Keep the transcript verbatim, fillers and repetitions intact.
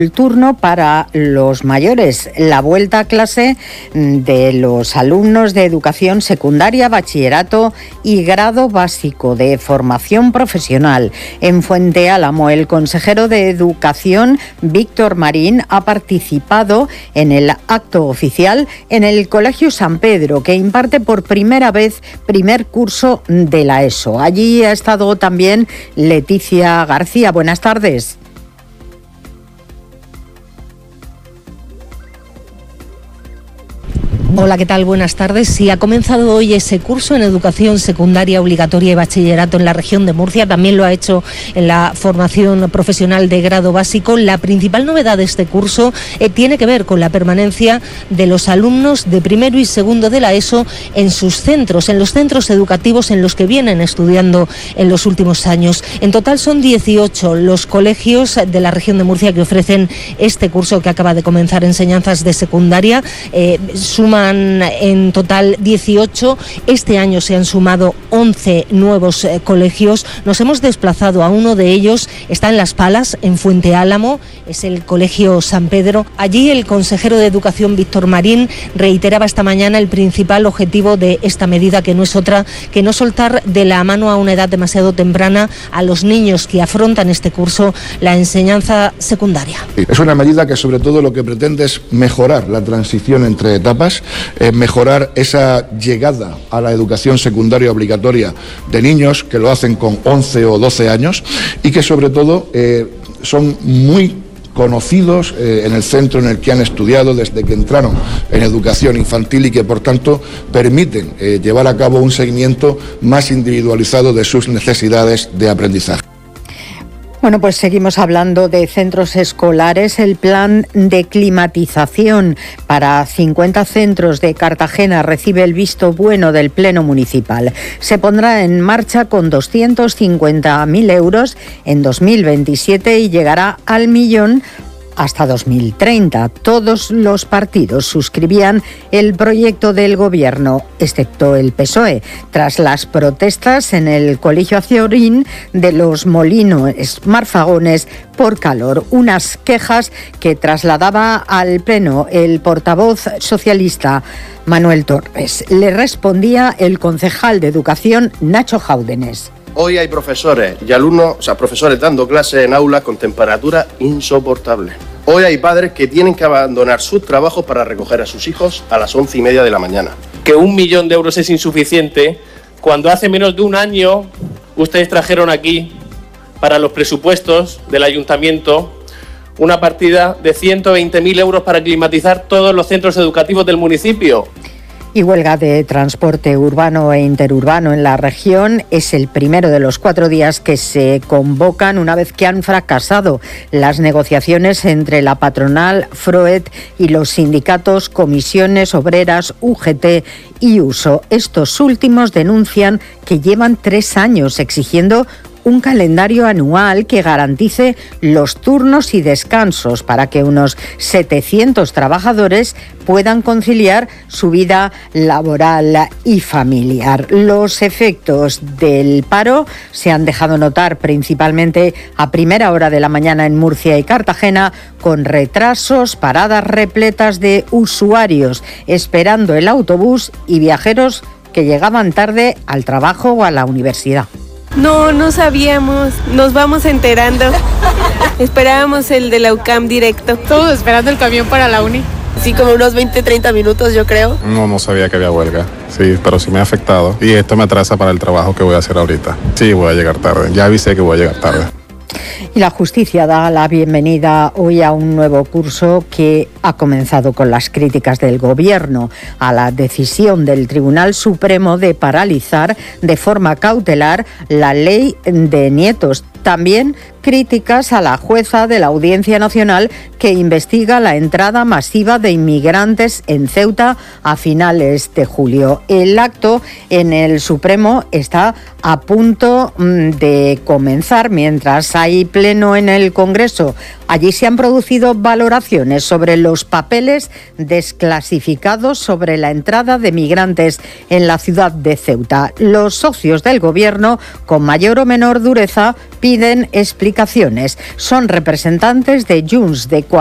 El turno para los mayores, la vuelta a clase de los alumnos de educación secundaria, bachillerato y grado básico de formación profesional. En Fuente Álamo, el consejero de Educación, Víctor Marín, ha participado en el acto oficial en el Colegio San Pedro, que imparte por primera vez primer curso de la ESO. Allí ha estado también Leticia García. Buenas tardes. Hola, ¿qué tal? Buenas tardes. Sí, ha comenzado hoy ese curso en educación secundaria obligatoria y bachillerato en la región de Murcia. También lo ha hecho en la formación profesional de grado básico. La principal novedad de este curso eh, tiene que ver con la permanencia de los alumnos de primero y segundo de la ESO en sus centros, en los centros educativos en los que vienen estudiando en los últimos años. En total son dieciocho los colegios de la región de Murcia que ofrecen este curso que acaba de comenzar, enseñanzas de secundaria. Eh, suma en total dieciocho, este año se han sumado once nuevos eh, colegios. Nos hemos desplazado a uno de ellos, está en Las Palas, en Fuente Álamo, es el Colegio San Pedro. Allí el consejero de Educación, Víctor Marín, reiteraba esta mañana el principal objetivo de esta medida, que no es otra que no soltar de la mano a una edad demasiado temprana a los niños que afrontan este curso la enseñanza secundaria. Es una medida que sobre todo lo que pretende es mejorar la transición entre etapas, Eh, mejorar esa llegada a la educación secundaria obligatoria de niños que lo hacen con once o doce años y que sobre todo eh, son muy conocidos eh, en el centro en el que han estudiado desde que entraron en educación infantil y que por tanto permiten eh, llevar a cabo un seguimiento más individualizado de sus necesidades de aprendizaje. Bueno, pues seguimos hablando de centros escolares. El plan de climatización para cincuenta centros de Cartagena recibe el visto bueno del Pleno Municipal. Se pondrá en marcha con doscientos cincuenta mil euros en dos mil veintisiete y llegará al millón hasta dos mil treinta. Todos los partidos suscribían el proyecto del Gobierno, excepto el P S O E, tras las protestas en el Colegio Azorín de los Molinos Marfagones por calor. Unas quejas que trasladaba al Pleno el portavoz socialista Manuel Torres. Le respondía el concejal de Educación, Nacho Jáudenes. Hoy hay profesores y alumnos, o sea, profesores dando clases en aulas con temperatura insoportable. Hoy hay padres que tienen que abandonar sus trabajos para recoger a sus hijos a las once y media de la mañana. Que un millón de euros es insuficiente cuando hace menos de un año ustedes trajeron aquí para los presupuestos del ayuntamiento una partida de ciento veinte mil euros para climatizar todos los centros educativos del municipio. Y huelga de transporte urbano e interurbano en la región. Es el primero de los cuatro días que se convocan una vez que han fracasado las negociaciones entre la patronal Froed y los sindicatos Comisiones Obreras, U G T y Uso. Estos últimos denuncian que llevan tres años exigiendo un calendario anual que garantice los turnos y descansos para que unos setecientos trabajadores puedan conciliar su vida laboral y familiar. Los efectos del paro se han dejado notar principalmente a primera hora de la mañana en Murcia y Cartagena, con retrasos, paradas repletas de usuarios esperando el autobús y viajeros que llegaban tarde al trabajo o a la universidad. No, no sabíamos, nos vamos enterando. Esperábamos el de la U C A M directo. Todos esperando el camión para la uni. Sí, como unos veinte, treinta minutos, yo creo. No, no sabía que había huelga. Sí, pero sí me ha afectado. Y esto me atrasa para el trabajo que voy a hacer ahorita. Sí, voy a llegar tarde. Ya avisé que voy a llegar tarde. Y la justicia da la bienvenida hoy a un nuevo curso que ha comenzado con las críticas del Gobierno a la decisión del Tribunal Supremo de paralizar de forma cautelar la ley de nietos. También críticas a la jueza de la Audiencia Nacional que investiga la entrada masiva de inmigrantes en Ceuta a finales de julio. El acto en el Supremo está a punto de comenzar mientras hay pleno en el Congreso. Allí se han producido valoraciones sobre los papeles desclasificados sobre la entrada de migrantes en la ciudad de Ceuta. Los socios del Gobierno, con mayor o menor dureza, piden piden explicaciones. Son representantes de Junts, de